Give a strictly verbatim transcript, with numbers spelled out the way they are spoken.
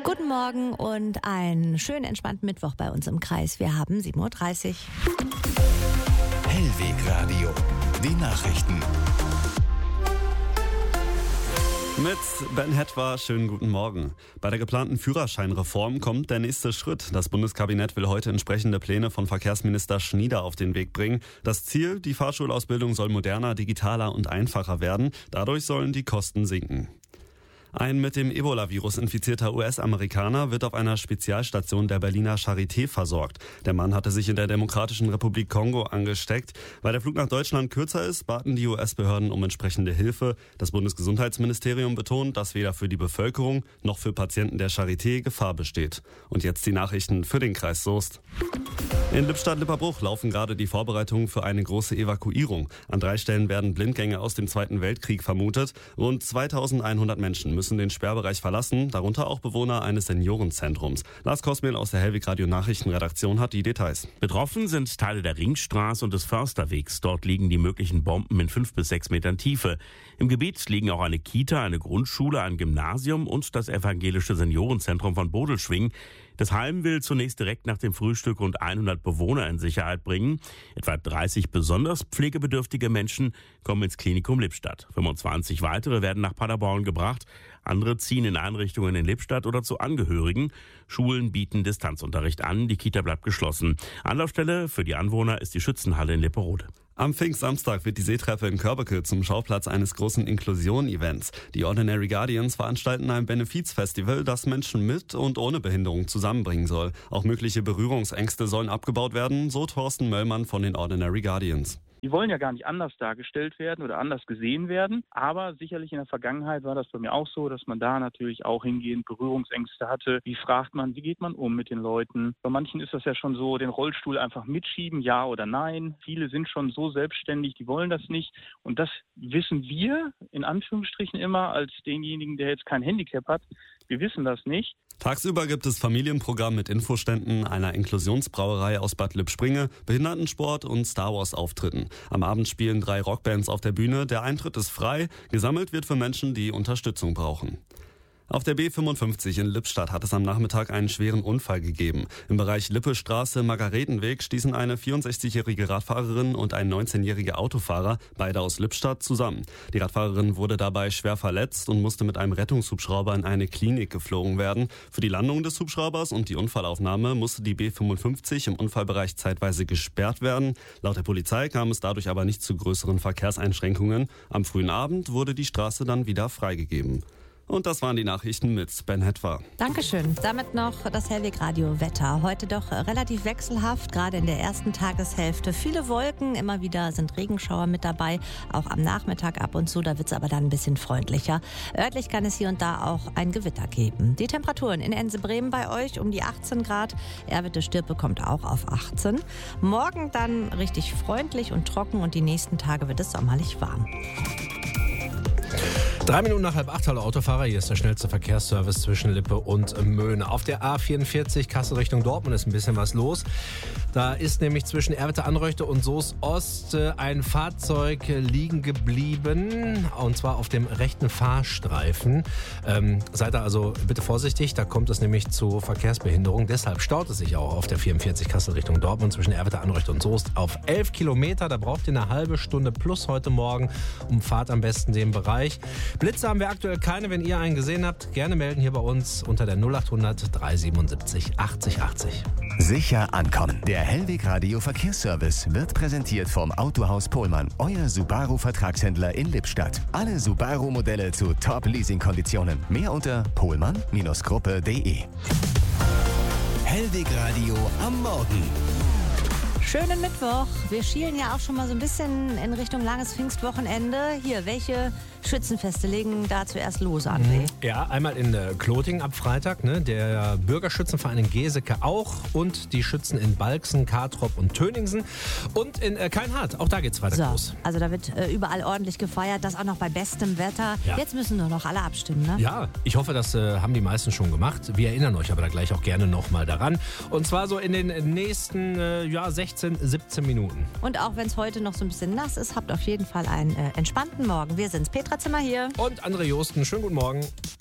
Guten Morgen und einen schönen, entspannten Mittwoch bei uns im Kreis. Wir haben sieben Uhr dreißig. Hellweg-Radio, die Nachrichten. Mit Ben Hetwa, schönen guten Morgen. Bei der geplanten Führerscheinreform kommt der nächste Schritt. Das Bundeskabinett will heute entsprechende Pläne von Verkehrsminister Schnieder auf den Weg bringen. Das Ziel, die Fahrschulausbildung soll moderner, digitaler und einfacher werden. Dadurch sollen die Kosten sinken. Ein mit dem Ebola-Virus infizierter U S-Amerikaner wird auf einer Spezialstation der Berliner Charité versorgt. Der Mann hatte sich in der Demokratischen Republik Kongo angesteckt. Weil der Flug nach Deutschland kürzer ist, baten die U S-Behörden um entsprechende Hilfe. Das Bundesgesundheitsministerium betont, dass weder für die Bevölkerung noch für Patienten der Charité Gefahr besteht. Und jetzt die Nachrichten für den Kreis Soest. In Lippstadt-Lipperbruch laufen gerade die Vorbereitungen für eine große Evakuierung. An drei Stellen werden Blindgänge aus dem Zweiten Weltkrieg vermutet. Rund zweitausendeinhundert Menschen müssen den Sperrbereich verlassen, darunter auch Bewohner eines Seniorenzentrums. Lars Kosmiel aus der Hellweg-Radio Nachrichtenredaktion hat die Details. Betroffen sind Teile der Ringstraße und des Försterwegs. Dort liegen die möglichen Bomben in fünf bis sechs Metern Tiefe. Im Gebiet liegen auch eine Kita, eine Grundschule, ein Gymnasium und das evangelische Seniorenzentrum von Bodelschwingh. Das Heim will zunächst direkt nach dem Frühstück rund hundert Bewohner in Sicherheit bringen. Etwa dreißig besonders pflegebedürftige Menschen kommen ins Klinikum Lippstadt. fünfundzwanzig weitere werden nach Paderborn gebracht. Andere ziehen in Einrichtungen in Lippstadt oder zu Angehörigen. Schulen bieten Distanzunterricht an, die Kita bleibt geschlossen. Anlaufstelle für die Anwohner ist die Schützenhalle in Lipperode. Am Pfingstsamstag wird die Seetreppe in Körbeke zum Schauplatz eines großen Inklusion-Events. Die Ordinary Guardians veranstalten ein Benefizfestival, das Menschen mit und ohne Behinderung zusammenbringen soll. Auch mögliche Berührungsängste sollen abgebaut werden, so Thorsten Möllmann von den Ordinary Guardians. Die wollen ja gar nicht anders dargestellt werden oder anders gesehen werden. Aber sicherlich in der Vergangenheit war das bei mir auch so, dass man da natürlich auch hingehend Berührungsängste hatte. Wie fragt man, wie geht man um mit den Leuten? Bei manchen ist das ja schon so, den Rollstuhl einfach mitschieben, ja oder nein. Viele sind schon so selbstständig, die wollen das nicht. Und das wissen wir in Anführungsstrichen immer als denjenigen, der jetzt kein Handicap hat. Wir wissen das nicht. Tagsüber gibt es Familienprogramm mit Infoständen, einer Inklusionsbrauerei aus Bad Lippspringe, Behindertensport und Star-Wars-Auftritten. Am Abend spielen drei Rockbands auf der Bühne. Der Eintritt ist frei. Gesammelt wird für Menschen, die Unterstützung brauchen. Auf der B fünfundfünfzig in Lippstadt hat es am Nachmittag einen schweren Unfall gegeben. Im Bereich Lippe-Straße-Margaretenweg stießen eine vierundsechzigjährige Radfahrerin und ein neunzehnjähriger Autofahrer, beide aus Lippstadt, zusammen. Die Radfahrerin wurde dabei schwer verletzt und musste mit einem Rettungshubschrauber in eine Klinik geflogen werden. Für die Landung des Hubschraubers und die Unfallaufnahme musste die B fünfundfünfzig im Unfallbereich zeitweise gesperrt werden. Laut der Polizei kam es dadurch aber nicht zu größeren Verkehrseinschränkungen. Am frühen Abend wurde die Straße dann wieder freigegeben. Und das waren die Nachrichten mit Ben Hetwa. Dankeschön. Damit noch das Hellweg-Radio-Wetter. Heute doch relativ wechselhaft, gerade in der ersten Tageshälfte. Viele Wolken, immer wieder sind Regenschauer mit dabei. Auch am Nachmittag ab und zu, da wird es aber dann ein bisschen freundlicher. Örtlich kann es hier und da auch ein Gewitter geben. Die Temperaturen in Ense-Bremen bei euch um die achtzehn Grad. Erwitte-Stirpe kommt auch auf achtzehn. Morgen dann richtig freundlich und trocken und die nächsten Tage wird es sommerlich warm. Drei Minuten nach halb acht, hallo Autofahrer, hier ist der schnellste Verkehrsservice zwischen Lippe und Möhne. Auf der A vierundvierzig Kassel Richtung Dortmund ist ein bisschen was los. Da ist nämlich zwischen Erwitte-Anreuchte und Soest Ost ein Fahrzeug liegen geblieben, und zwar auf dem rechten Fahrstreifen. Ähm, seid da also bitte vorsichtig, da kommt es nämlich zu Verkehrsbehinderung. Deshalb staut es sich auch auf der vierundvierzig Kassel Richtung Dortmund zwischen Erwitte-Anreuchte und Soest auf elf Kilometer. Da braucht ihr eine halbe Stunde plus heute Morgen, umfahrt am besten den Bereich. Blitze haben wir aktuell keine. Wenn ihr einen gesehen habt, gerne melden hier bei uns unter der null achthundert dreihundertsiebenundsiebzig achtzig achtzig. Sicher ankommen. Der Hellweg-Radio Verkehrsservice wird präsentiert vom Autohaus Pohlmann, euer Subaru-Vertragshändler in Lippstadt. Alle Subaru-Modelle zu Top-Leasing-Konditionen. Mehr unter pohlmann Gruppe punkt de. Hellweg-Radio am Morgen. Schönen Mittwoch. Wir schielen ja auch schon mal so ein bisschen in Richtung langes Pfingstwochenende. Hier, welche Schützenfeste legen da zuerst los, André? Ja, einmal in äh, Kloting ab Freitag, ne? Der Bürgerschützenverein in Geseke auch und die Schützen in Balxen, Kartrop und Töningsen und in äh, Keinhardt, auch da geht's Freitag so, los. Also da wird äh, überall ordentlich gefeiert, das auch noch bei bestem Wetter. Ja. Jetzt müssen nur noch alle abstimmen, ne? Ja, ich hoffe, das äh, haben die meisten schon gemacht. Wir erinnern euch aber da gleich auch gerne nochmal daran. Und zwar so in den nächsten äh, ja, sechzehn, siebzehn Minuten. Und auch wenn es heute noch so ein bisschen nass ist, habt auf jeden Fall einen äh, entspannten Morgen. Wir sind's, Petra Zimmer hier. Und André Josten, schönen guten Morgen.